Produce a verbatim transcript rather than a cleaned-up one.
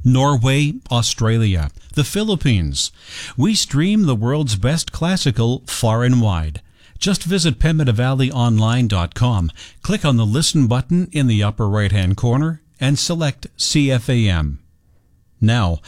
Norway, Australia, the Philippines. We stream the world's best classical far and wide. Just visit pembina valley online dot com, click on the Listen button in the upper right-hand corner, and select C F A M. Now,